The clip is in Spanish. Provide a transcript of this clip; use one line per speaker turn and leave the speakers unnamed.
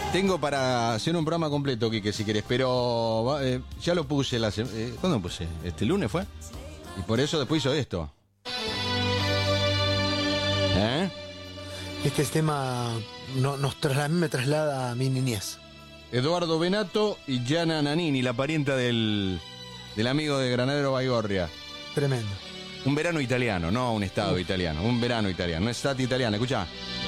Tengo para hacer un programa completo, Quique, si querés, pero ya lo puse ¿cuándo lo puse? ¿Este lunes fue? Y por eso después hizo esto.
Este tema a mí me traslada a mi niñez.
Eduardo Benato y Gianna Nannini, la parienta del amigo de Granadero Baigorria.
Tremendo.
Un verano italiano, no un estado italiano, un verano italiano, no es stata italiana, escuchá.